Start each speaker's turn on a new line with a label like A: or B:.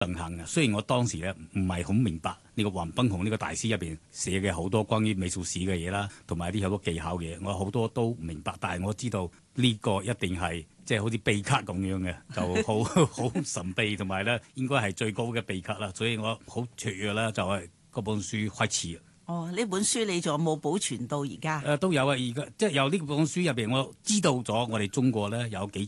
A: 震撼嘅。雖然我當時咧唔係好明白呢個黃賓虹呢個大師入邊寫嘅好多關於美術史嘅嘢啦，同埋啲好多技巧嘅嘢，我好多都唔明白。但係我知道呢個一定係即係好似秘笈咁樣嘅，就好神秘，同埋咧應該係最高嘅秘笈啦。所以我好雀躍啦，就係嗰本書開始。
B: 哦，呢本書你仲有冇保存到而家？
A: 都有啊，而家即係有呢本書入邊，我知道咗我哋中國咧有幾